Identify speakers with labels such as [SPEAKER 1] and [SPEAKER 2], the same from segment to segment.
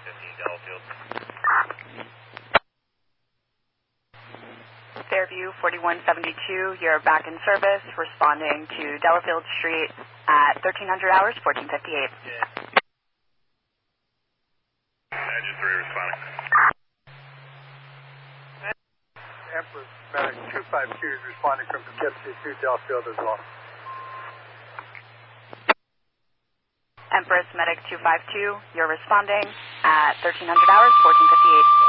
[SPEAKER 1] Delafield.
[SPEAKER 2] Fairview 4172, you're back in service, responding to Delafield Street at 1300 hours, 1458.
[SPEAKER 1] Yeah. Engine 3 responding.
[SPEAKER 3] Empress Medic 252 is responding from Poughkeepsie to Delafield as well.
[SPEAKER 2] Empress Medic 252, you're responding at 1300 hours, 1458.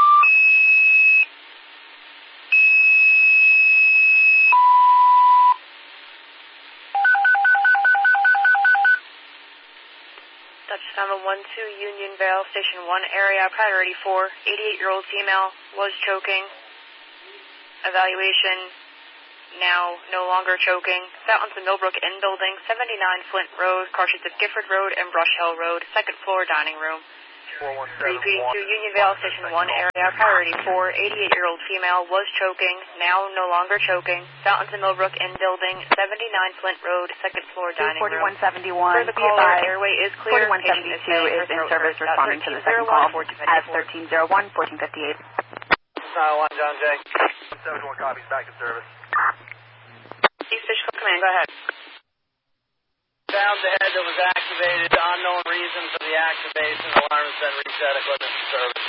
[SPEAKER 4] Number 12, Unionvale, Station 1 area, priority 4, 88-year-old female, was choking. Evaluation, now no longer choking. Fountains of Millbrook Inn Building, 79 Flint Road, car sheets of Gifford Road and Brush Hill Road, second floor dining room. Repeat to Unionvale, Station 1 area, priority 4, 88-year-old female, was choking, now no longer choking. Fountains of Millbrook Inn Building, 79 Flint Road, second floor dining room.
[SPEAKER 2] 4171,
[SPEAKER 4] For the caller, airway is clear.
[SPEAKER 2] 4172 is in service, responding to the second call at 1301, 1458.
[SPEAKER 1] 901, John Jay. 71 copies, back in service.
[SPEAKER 4] East Fishkill Command, go ahead.
[SPEAKER 5] Found the head that was activated. Unknown reason for the activation. Alarm has been reset. Equipment in service.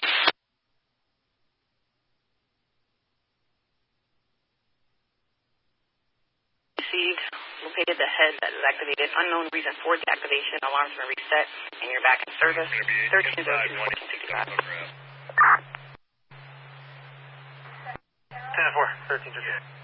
[SPEAKER 4] Received. Located the head that is activated. Unknown reason for the activation. Alarm's been reset. And you're back in service. 1302, 1465.
[SPEAKER 1] 10-4, 13-2.